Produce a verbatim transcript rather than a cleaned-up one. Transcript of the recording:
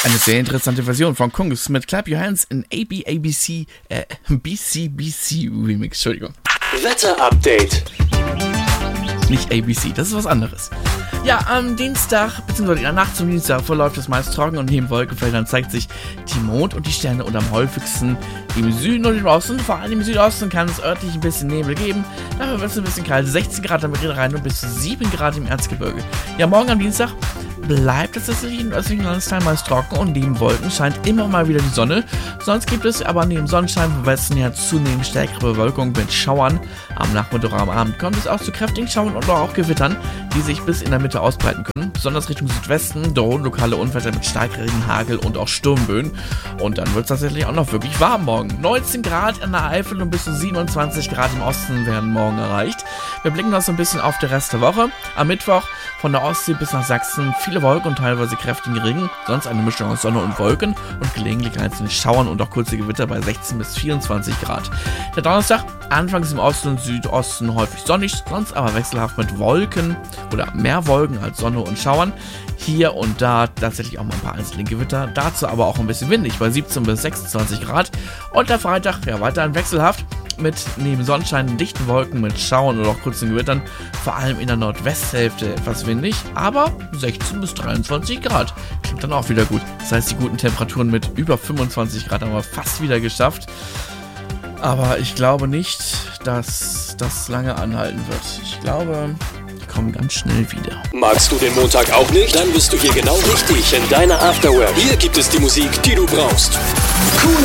Eine sehr interessante Version von Kungs mit Clap Your Hands in A B A B C, äh, B C B C Remix, Entschuldigung. Wetter-Update. Nicht A B C, das ist was anderes. Ja, am Dienstag, beziehungsweise in der Nacht zum Dienstag verläuft es meist trocken und neben Wolkenfeldern zeigt sich die Mond und die Sterne und am häufigsten im Süden und im Osten. Vor allem im Südosten kann es örtlich ein bisschen Nebel geben. Dafür wird es ein bisschen kalt. sechzehn Grad am Rhein und bis zu sieben Grad im Erzgebirge. Ja, morgen am Dienstag bleibt es tatsächlich im östlichen Landesteil meist trocken und neben Wolken scheint immer mal wieder die Sonne. Sonst gibt es aber neben Sonnenschein vom Westen her zunehmend stärkere Bewölkung mit Schauern. Am Nachmittag und am Abend kommt es auch zu kräftigen Schauern und auch Gewittern, die sich bis in der Mitte ausbreiten können. Besonders Richtung Südwesten drohen lokale Unwetter mit Starkregen, Hagel und auch Sturmböen. Und dann wird es tatsächlich auch noch wirklich warm morgen. neunzehn Grad in der Eifel und bis zu siebenundzwanzig Grad im Osten werden morgen erreicht. Wir blicken noch so ein bisschen auf den Rest der Woche. Am Mittwoch von der Ostsee bis nach Sachsen viele Wolken und teilweise kräftigen Regen. Sonst eine Mischung aus Sonne und Wolken und gelegentlich einzelne Schauern und auch kurze Gewitter bei sechzehn bis vierundzwanzig Grad. Der Donnerstag anfangs im Osten und Südosten häufig sonnig, sonst aber wechselhaft mit Wolken oder mehr Wolken als Sonne und Schauern. Hier und da tatsächlich auch mal ein paar einzelne Gewitter, dazu aber auch ein bisschen windig bei siebzehn bis sechsundzwanzig Grad. Und der Freitag, ja, weiterhin wechselhaft mit neben Sonnenschein dichten Wolken mit Schauern oder auch kurzen Gewittern, vor allem in der Nordwesthälfte etwas windig, aber sechzehn bis dreiundzwanzig Grad. Klingt dann auch wieder gut. Das heißt, die guten Temperaturen mit über fünfundzwanzig Grad haben wir fast wieder geschafft. Aber ich glaube nicht, dass das lange anhalten wird. Ich glaube, die kommen ganz schnell wieder. Magst du den Montag auch nicht? Dann bist du hier genau richtig in deiner Afterwork. Hier gibt es die Musik, die du brauchst. Coole